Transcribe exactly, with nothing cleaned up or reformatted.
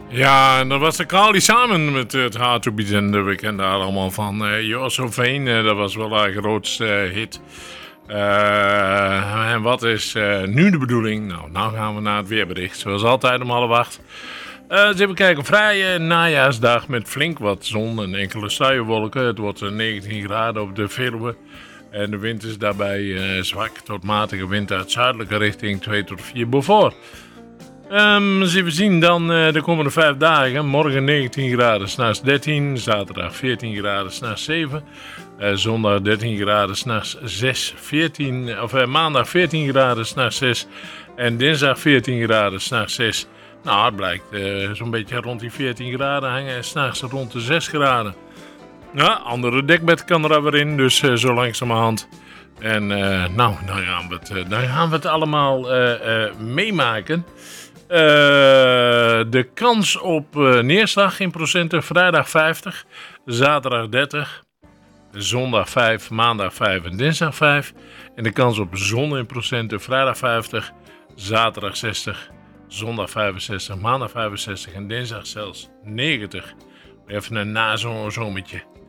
Ja, en dat was de Kali samen met het Hard to Be Tender. We kennen daar allemaal van. Uh, Jos Veen, uh, dat was wel haar grootste uh, hit. Uh, en wat is uh, nu de bedoeling? Nou, nou gaan we naar het weerbericht. Zoals altijd om half acht. Uh, eens even kijken. Vrije najaarsdag met flink wat zon en enkele sluierwolken. Het wordt uh, negentien graden op de Veluwe. En de wind is daarbij uh, zwak tot matige wind uit zuidelijke richting twee tot vier Beaufort. Um, als we zien dan uh, de komende vijf dagen. Morgen negentien graden, 's nachts dertien. Zaterdag veertien graden, 's nachts zeven. Uh, zondag dertien graden, 's nachts zes. veertien, of uh, maandag veertien graden, 's nachts zes. En dinsdag veertien graden, 's nachts zes. Nou, het blijkt uh, zo'n beetje rond die veertien graden hangen. En 's nachts rond de zes graden. Ja, andere dekbed kan er weer in. Dus uh, zo langzamerhand. En uh, nou, dan gaan we het, uh, dan gaan we het allemaal uh, uh, meemaken. Uh, de kans op uh, neerslag in procenten: vrijdag vijftig, zaterdag dertig, zondag vijf, maandag vijf en dinsdag vijf. En de kans op zon in procenten: vrijdag vijftig, zaterdag zestig, zondag vijfenzestig, maandag vijfenzestig en dinsdag zelfs negentig. Even een nazomertje.